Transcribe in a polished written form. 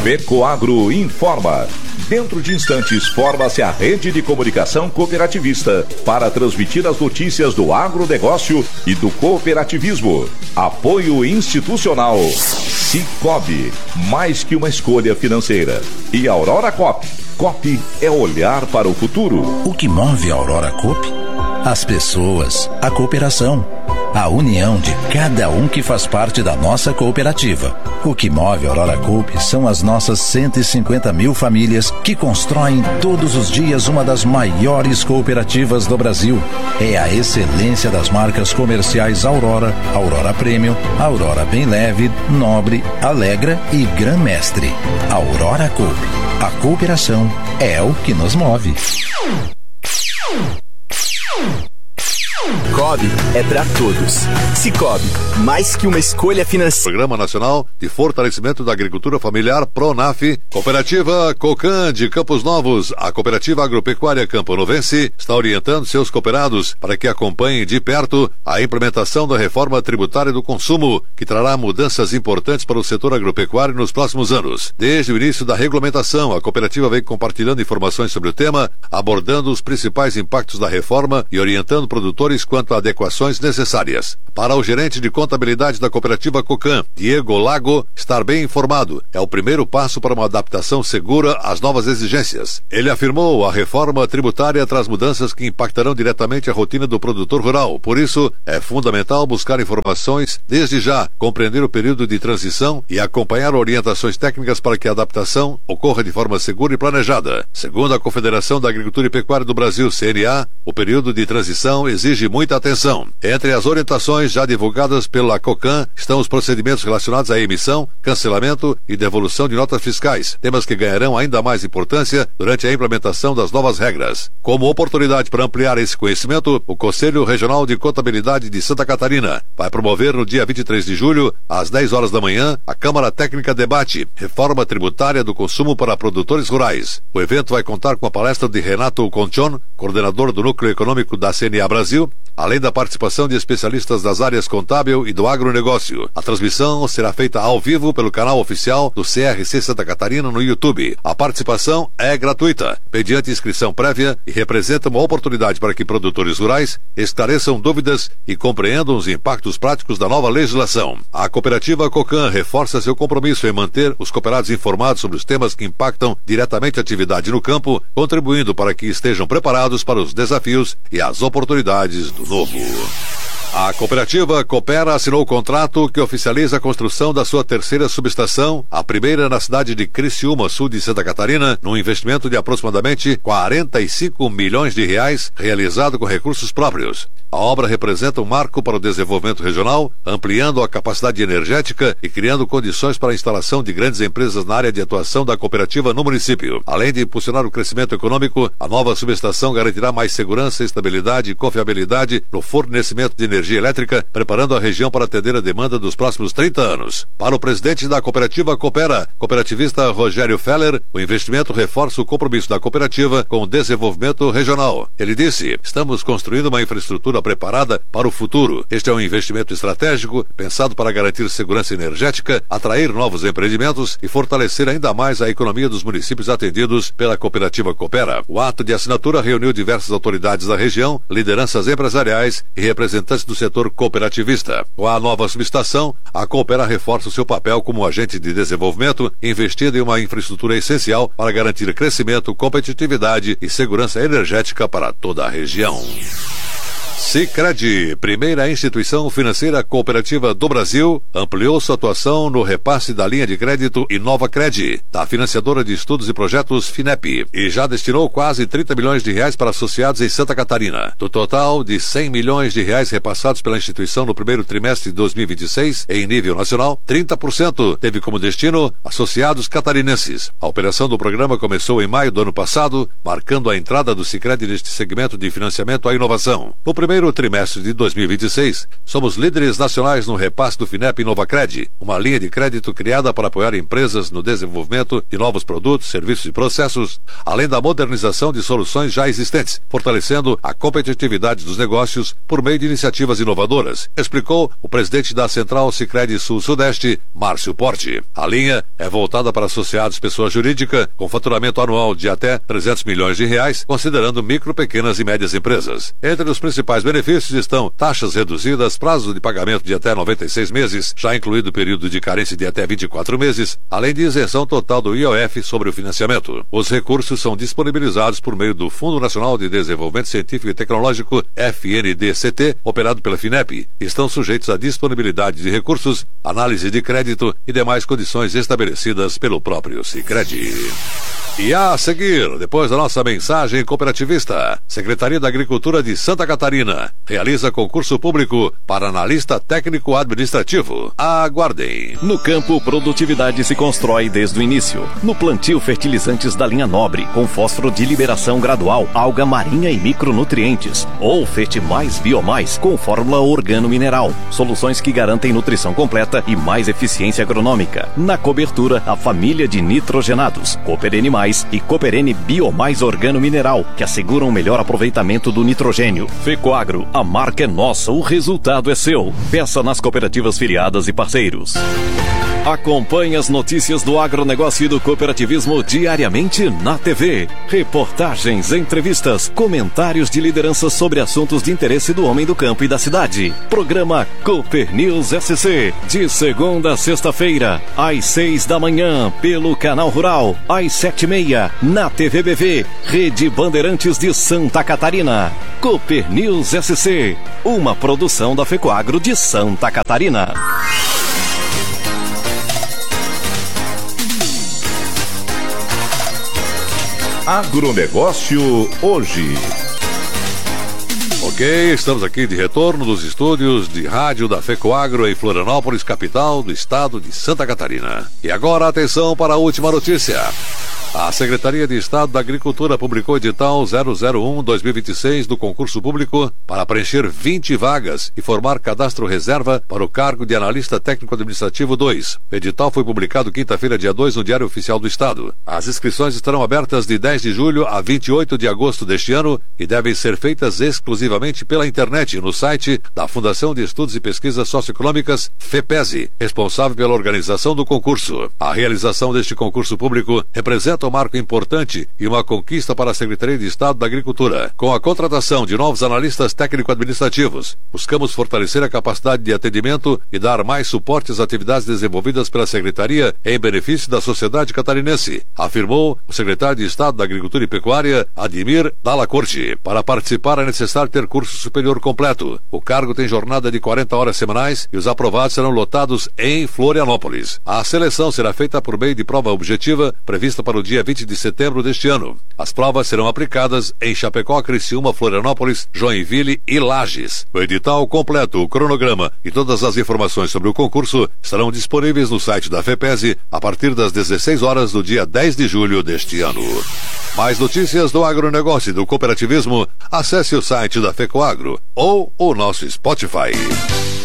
Fecoagro informa. Dentro de instantes, forma-se a rede de comunicação cooperativista para transmitir as notícias do agronegócio e do cooperativismo. Apoio institucional. Cicobi, mais que uma escolha financeira. E Aurora Coop. Coop é olhar para o futuro. O que move a Aurora Coop? As pessoas, a cooperação, a união de cada um que faz parte da nossa cooperativa. O que move a Aurora Coop são as nossas 150 mil famílias que constroem todos os dias uma das maiores cooperativas do Brasil. É a excelência das marcas comerciais Aurora, Aurora Premium, Aurora Bem Leve, Nobre, Alegra e Gran Mestre. Aurora Coop. A cooperação é o que nos move. Cicobi é para todos. Cicobi, mais que uma escolha financeira. Programa Nacional de Fortalecimento da Agricultura Familiar, PRONAF. Cooperativa Cocan de Campos Novos. A Cooperativa Agropecuária Camponovense está orientando seus cooperados para que acompanhem de perto a implementação da reforma tributária do consumo, que trará mudanças importantes para o setor agropecuário nos próximos anos. Desde o início da regulamentação, a cooperativa vem compartilhando informações sobre o tema, abordando os principais impactos da reforma e orientando produtores quanto a adequações necessárias. Para o gerente de contabilidade da cooperativa Cocan, Diego Lago, estar bem informado é o primeiro passo para uma adaptação segura às novas exigências. Ele afirmou: a reforma tributária traz mudanças que impactarão diretamente a rotina do produtor rural. Por isso, é fundamental buscar informações desde já, compreender o período de transição e acompanhar orientações técnicas para que a adaptação ocorra de forma segura e planejada. Segundo a Confederação da Agricultura e Pecuária do Brasil, CNA, o período de transição exige muita atenção. Entre as orientações já divulgadas pela Cocan estão os procedimentos relacionados à emissão, cancelamento e devolução de notas fiscais, temas que ganharão ainda mais importância durante a implementação das novas regras. Como oportunidade para ampliar esse conhecimento, o Conselho Regional de Contabilidade de Santa Catarina vai promover no dia 23 de julho, às 10 horas da manhã, a Câmara Técnica Debate, Reforma Tributária do Consumo para Produtores Rurais. O evento vai contar com a palestra de Renato Conchon, coordenador do Núcleo Econômico da CNA Brasil, além da participação de especialistas das áreas contábil e do agronegócio. A transmissão será feita ao vivo pelo canal oficial do CRC Santa Catarina no YouTube. A participação é gratuita, mediante inscrição prévia, e representa uma oportunidade para que produtores rurais esclareçam dúvidas e compreendam os impactos práticos da nova legislação. A cooperativa Cocan reforça seu compromisso em manter os cooperados informados sobre os temas que impactam diretamente a atividade no campo, contribuindo para que estejam preparados para os desafios e as oportunidades do novo. A cooperativa Coopera assinou o contrato que oficializa a construção da sua terceira subestação, a primeira na cidade de Criciúma, sul de Santa Catarina, num investimento de aproximadamente 45 milhões de reais, realizado com recursos próprios. A obra representa um marco para o desenvolvimento regional, ampliando a capacidade energética e criando condições para a instalação de grandes empresas na área de atuação da cooperativa no município. Além de impulsionar o crescimento econômico, a nova subestação garantirá mais segurança, estabilidade e confiabilidade no fornecimento de energia elétrica, preparando a região para atender a demanda dos próximos 30 anos. Para o presidente da cooperativa Coopera, cooperativista Rogério Feller, o investimento reforça o compromisso da cooperativa com o desenvolvimento regional. Ele disse: estamos construindo uma infraestrutura preparada para o futuro. Este é um investimento estratégico pensado para garantir segurança energética, atrair novos empreendimentos e fortalecer ainda mais a economia dos municípios atendidos pela cooperativa Coopera. O ato de assinatura reuniu diversas autoridades da região, lideranças empresariais e representantes do setor cooperativista. Com a nova subestação, a Coopera reforça o seu papel como agente de desenvolvimento, investindo em uma infraestrutura essencial para garantir crescimento, competitividade e segurança energética para toda a região. Sicredi, primeira instituição financeira cooperativa do Brasil, ampliou sua atuação no repasse da linha de crédito InovaCred, da financiadora de estudos e projetos FINEP, e já destinou quase 30 milhões de reais para associados em Santa Catarina. Do total de 100 milhões de reais repassados pela instituição no primeiro trimestre de 2026, em nível nacional, 30% teve como destino associados catarinenses. A operação do programa começou em maio do ano passado, marcando a entrada do Sicredi neste segmento de financiamento à inovação. No primeiro trimestre de 2026, somos líderes nacionais no repasse do FINEP Novacred, uma linha de crédito criada para apoiar empresas no desenvolvimento de novos produtos, serviços e processos, além da modernização de soluções já existentes, fortalecendo a competitividade dos negócios por meio de iniciativas inovadoras, explicou o presidente da Central Sicredi Sul-Sudeste, Márcio Porte. A linha é voltada para associados pessoa jurídica com faturamento anual de até R$300 milhões, considerando micro, pequenas e médias empresas. Entre os principais benefícios estão taxas reduzidas, prazo de pagamento de até 96 meses, já incluído o período de carência de até 24 meses, além de isenção total do IOF sobre o financiamento. Os recursos são disponibilizados por meio do Fundo Nacional de Desenvolvimento Científico e Tecnológico, FNDCT, operado pela FINEP. Estão sujeitos à disponibilidade de recursos, análise de crédito e demais condições estabelecidas pelo próprio Sicredi. E a seguir, depois da nossa mensagem cooperativista, Secretaria da Agricultura de Santa Catarina realiza concurso público para analista técnico administrativo. Aguardem. No campo, produtividade se constrói desde o início. No plantio, fertilizantes da linha nobre, com fósforo de liberação gradual, alga marinha e micronutrientes. Ou Fete Mais Biomais, com fórmula organo-mineral. Soluções que garantem nutrição completa e mais eficiência agronômica. Na cobertura, a família de nitrogenados, Cooper N+, e Cooper N Biomais Organo Mineral, que asseguram o melhor aproveitamento do nitrogênio. Fecoagro, a marca é nossa, o resultado é seu. Peça nas cooperativas filiadas e parceiros. Acompanhe as notícias do agronegócio e do cooperativismo diariamente na TV. Reportagens, entrevistas, comentários de lideranças sobre assuntos de interesse do homem do campo e da cidade. Programa Cooper News SC, de segunda a sexta-feira, às 6 da manhã, pelo Canal Rural, às 7h30, na TVBV, Rede Bandeirantes de Santa Catarina. Cooper News SC, uma produção da Fecoagro de Santa Catarina. Agronegócio hoje. Ok, estamos aqui de retorno dos estúdios de rádio da Fecoagro em Florianópolis, capital do estado de Santa Catarina. E agora atenção para a última notícia. A Secretaria de Estado da Agricultura publicou edital 001-2026 do concurso público para preencher 20 vagas e formar cadastro reserva para o cargo de Analista Técnico Administrativo 2. O edital foi publicado quinta-feira, dia 2, no Diário Oficial do Estado. As inscrições estarão abertas de 10 de julho a 28 de agosto deste ano e devem ser feitas exclusivamente pela internet no site da Fundação de Estudos e Pesquisas Socioeconômicas, FEPESE, responsável pela organização do concurso. A realização deste concurso público representa um marco importante e uma conquista para a Secretaria de Estado da Agricultura. Com a contratação de novos analistas técnico-administrativos, buscamos fortalecer a capacidade de atendimento e dar mais suporte às atividades desenvolvidas pela Secretaria em benefício da sociedade catarinense, afirmou o secretário de Estado da Agricultura e Pecuária, Ademir Dalla Corte. Para participar é necessário ter curso superior completo. O cargo tem jornada de 40 horas semanais e os aprovados serão lotados em Florianópolis. A seleção será feita por meio de prova objetiva prevista para o dia 20 de setembro deste ano. As provas serão aplicadas em Chapecó, Criciúma, Florianópolis, Joinville e Lages. O edital completo, o cronograma e todas as informações sobre o concurso estarão disponíveis no site da FEPESE a partir das 16 horas do dia 10 de julho deste ano. Mais notícias do agronegócio e do cooperativismo, acesse o site da Fecoagro ou o nosso Spotify.